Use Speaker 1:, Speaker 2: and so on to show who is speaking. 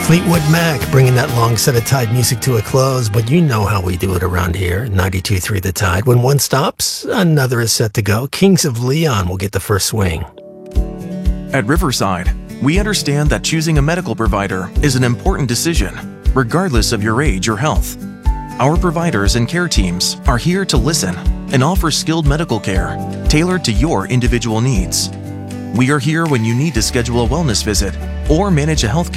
Speaker 1: Fleetwood Mac bringing that long set of Tide music to a close, but you know how we do it around here. 92.3 The Tide. When one stops, another is set to go. Kings of Leon will get the first swing.
Speaker 2: At Riverside, we understand that choosing a medical provider is an important decision, regardless of your age or health. Our providers and care teams are here to listen and offer skilled medical care tailored to your individual needs. We are here when you need to schedule a wellness visit or manage a health